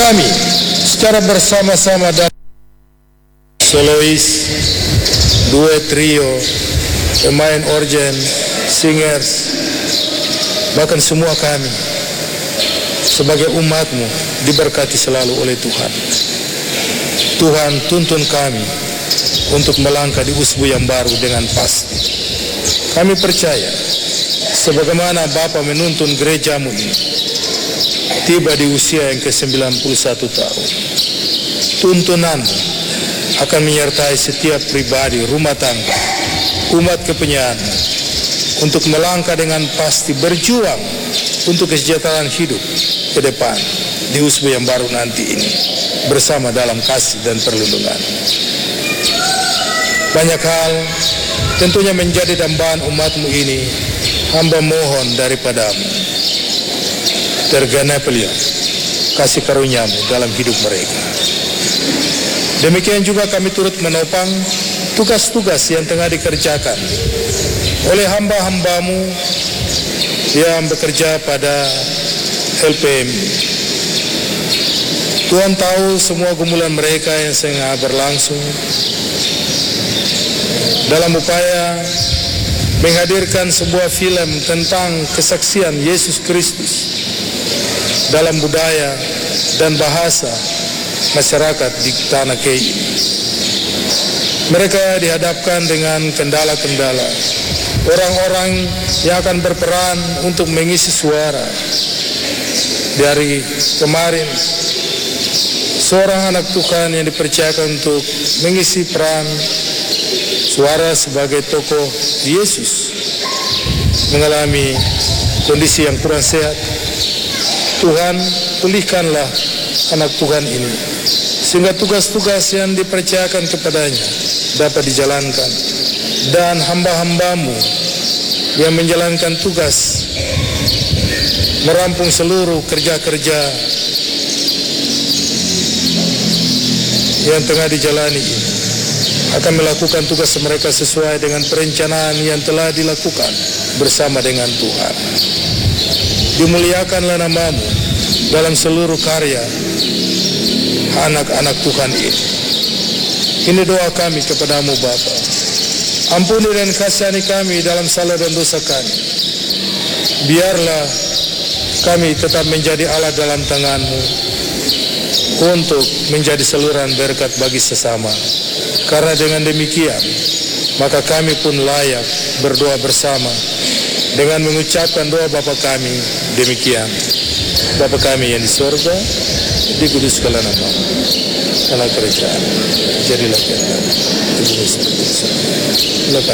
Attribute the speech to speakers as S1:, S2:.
S1: kami secara bersama-sama dan solois, duet, trio, pemain organ, singers, bahkan semua kami sebagai umat-Mu diberkati selalu oleh Tuhan. Tuhan, tuntun kami untuk melangkah di usbu yang baru dengan pasti. Kami percaya sebagaimana Bapa menuntun gereja-Mu ini tiba di usia yang ke-91 tahun. Tuntunan-Mu akan menyertai setiap pribadi, rumah tangga, umat kepenyataan untuk melangkah dengan pasti, berjuang untuk kesejahteraan hidup ke depan di usbu yang baru nanti ini, bersama dalam kasih dan perlindungan. Banyak hal tentunya menjadi dambaan umat-Mu ini, hamba mohon daripada-Mu, tergenapilah kasih karunia-Mu dalam hidup mereka. Demikian juga kami turut menopang tugas-tugas yang tengah dikerjakan oleh hamba-hamba-Mu yang bekerja pada LPM. Tuhan tahu semua gumulan mereka yang sedang berlangsung dalam upaya menghadirkan sebuah film tentang kesaksian Yesus Kristus dalam budaya dan bahasa masyarakat di tanah Kei. Mereka dihadapkan dengan kendala-kendala. Orang-orang yang akan berperan untuk mengisi suara. Dari kemarin, seorang anak Tuhan yang dipercayakan untuk mengisi peran suara sebagai tokoh Yesus mengalami kondisi yang kurang sehat. Tuhan, pulihkanlah anak Tuhan ini, sehingga tugas-tugas yang dipercayakan kepadanya dapat dijalankan, dan hamba-hamba-Mu yang menjalankan tugas merampung seluruh kerja-kerja yang tengah dijalani ini akan melakukan tugas mereka sesuai dengan perencanaan yang telah dilakukan bersama dengan Tuhan. Dimuliakanlah nama-Mu dalam seluruh karya anak-anak Tuhan ini. Ini doa kami kepada-Mu Bapa. Ampuni dan kasihani kami dalam salah dan dosa kami. Biarlah kami tetap menjadi alat dalam tangan-Mu untuk menjadi saluran berkat bagi sesama. Karena dengan demikian, maka kami pun layak berdoa bersama dengan mengucapkan doa Bapa kami demikian. Bapa kami yang di surga, dikuduskanlah nama-Mu, karena kerajaan jadilah kehendak-Mu di bumi seperti di surga.